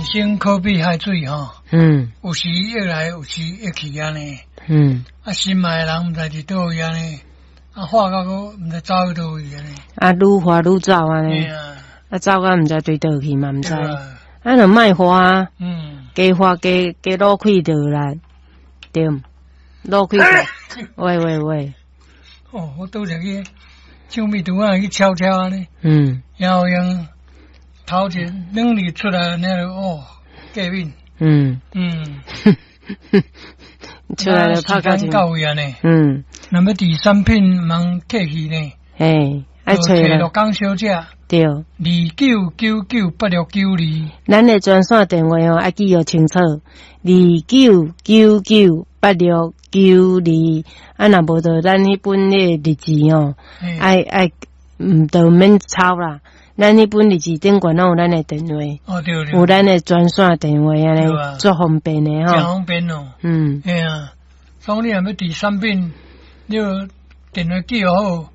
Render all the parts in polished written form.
生可比海水吼，有时越来有时越去安尼，心爱人毋知伫倒位安尼，化到个毋知走去倒位安尼， 愈化愈走安尼，走到毋知对倒去嘛毋知，就莫花，加花加攞开就啦，对，攞开，喂， 哦，我拄着去唱米拄啊去敲安尼，然后用头前两日出来那个哦，过敏， 出来就拍到到位安尼，那么第三品忙客气呢， 爱找了江小姐， 对 ，29998692， 咱的专线电话哦，爱记号清楚，29998692，若无就咱迄本的日志哦，爱就免抄啦。咱迄本日志顶悬拢有咱的电话， 对， 有咱的专线电话安尼，足方便的吼。 真方便哦。所以你若要第三遍，你电话记好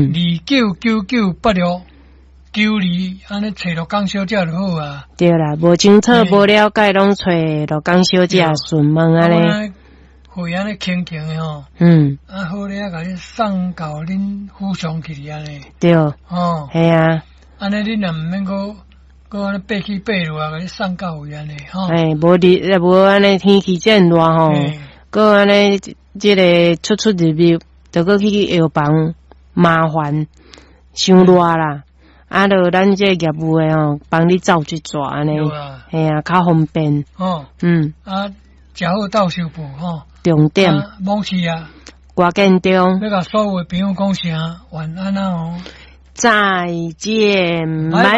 ，29998692，安尼找到江小姐就好啊。 对啦，无清楚无了解，拢找到江小姐询问安尼。 会安尼轻轻的吼。好咧，甲你送到恁府上去安尼。 对。系啊。 安尼你若毋免个安尼爬起爬落啊，甲你送到位安尼吼。 无安尼天气真热吼，个安尼即个出入入，着个去药房麻烦，伤热啦。就咱这业务的吼，帮你走一逝安尼，嘿啊，较方便。 食好到手部吼。 重点。 某市啊。 挂建中。 要甲所有的朋友讲声晚安啊哦。 再见，拜。